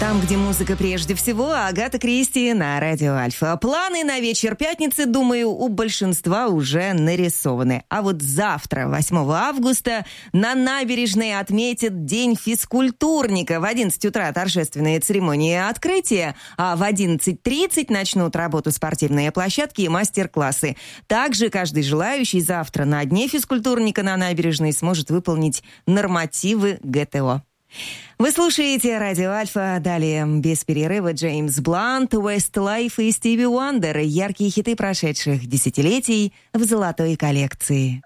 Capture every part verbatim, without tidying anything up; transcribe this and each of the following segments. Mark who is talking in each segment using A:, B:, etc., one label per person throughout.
A: Там, где музыка прежде всего, Агата Кристи на Радио Альфа. Планы на вечер пятницы, думаю, у большинства уже нарисованы. А вот завтра, восьмого августа, на набережной отметят День физкультурника. В одиннадцать утра торжественные церемонии открытия, а в одиннадцать тридцать начнут работу спортивные площадки и мастер-классы. Также каждый желающий завтра на Дне физкультурника на набережной сможет выполнить нормативы ГТО. Вы слушаете Радио Альфа. Далее без перерыва Джеймс Блант, Westlife и Стиви Уандер. Яркие хиты прошедших десятилетий в золотой коллекции.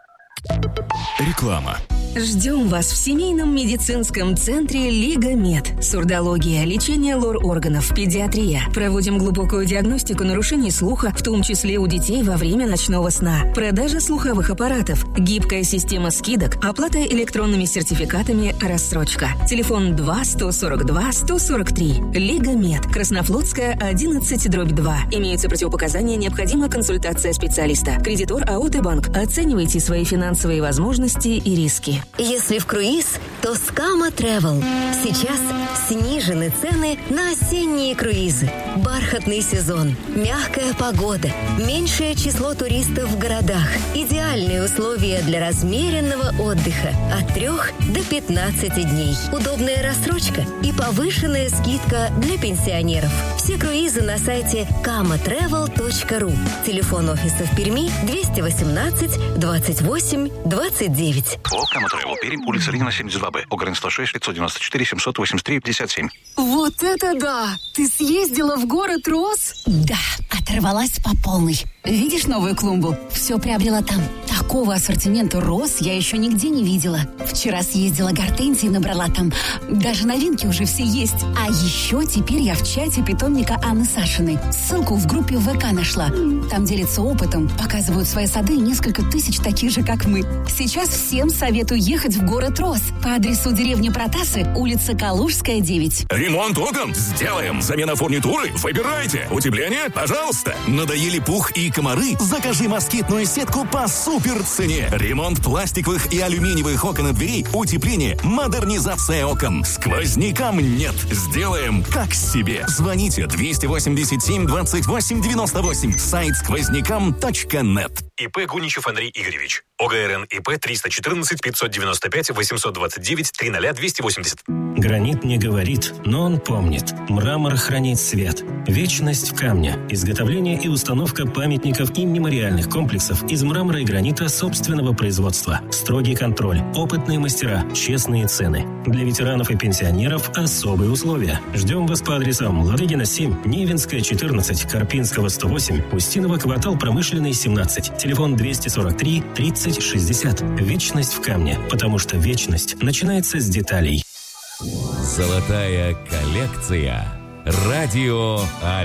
B: Реклама.
C: Ждем вас в семейном медицинском центре Лига Мед. Сурдология, лечение лор-органов, педиатрия. Проводим глубокую диагностику нарушений слуха, в том числе у детей во время ночного сна. Продажа слуховых аппаратов, гибкая система скидок, оплата электронными сертификатами, рассрочка. Телефон два сто сорок два сто сорок три. Лига Мед. Краснофлотская, одиннадцать дробь два. Имеются противопоказания, необходима консультация специалиста. Кредитор АО Банк. Оценивайте свои финансовые возможности и риски.
D: Если в круиз, то Скама Travel. Сейчас снижены цены на осенние круизы. Бархатный сезон, мягкая погода, меньшее число туристов в городах, идеальные условия для размеренного отдыха от трех до пятнадцати дней. Удобная рассрочка и повышенная скидка для пенсионеров. Все круизы на сайте кама тревел точка ру. Телефон офиса в Перми двести восемнадцать двадцать восемь двадцать девять.
E: О, Кама Тревел, Пермь, улица Ленина, семьдесят два Б, Огрен сто шесть, пятьсот девяносто четыре, семьсот восемьдесят три, пятьдесят семь.
F: Вот это да! Ты съездила в город Рос?
G: Да, оторвалась по полной. Видишь новую клумбу? Все приобрела там. Такого ассортимента роз я еще нигде не видела. Вчера съездила гортензии, набрала там. Даже новинки уже все есть. А еще теперь я в чате питомника Анны Сашиной. Ссылку в группе ВК нашла. Там делятся опытом, показывают свои сады и несколько тысяч таких же, как мы. Сейчас всем советую ехать в город Рос по адресу деревня Протасы, улица Калужская, девять.
B: Ремонт окон? Сделаем. Замена фурнитуры? Выбирайте. Утепление? Пожалуйста. Надоели пух и комары? Закажи москитную сетку по супер цене. Ремонт пластиковых и алюминиевых окон и дверей, утепление, модернизация окон. Сквознякам нет. Сделаем как себе. Звоните двести восемьдесят семь двадцать восемь девяносто восемь. Сайт сквознякам точка нет.
H: ИП Гуничев Андрей Игоревич. ОГРН ИП триста четырнадцать пятьсот девяносто пять восемьсот двадцать девять тридцать двести восемьдесят.
I: Гранит не говорит, но он помнит. Мрамор хранит свет. Вечность в камне. Изготовление и установка памятников и мемориальных комплексов из мрамора и гранита собственного производства. Строгий контроль. Опытные мастера. Честные цены. Для ветеранов и пенсионеров особые условия. Ждем вас по адресам Ладыгина семь, Невинская четырнадцать, Карпинского сто восемь, Устинова квартал Промышленный семнадцать. Телефон двести сорок три тридцать шестьдесят. Вечность в камне, потому что вечность начинается с деталей.
J: Золотая коллекция. Радио Альфа.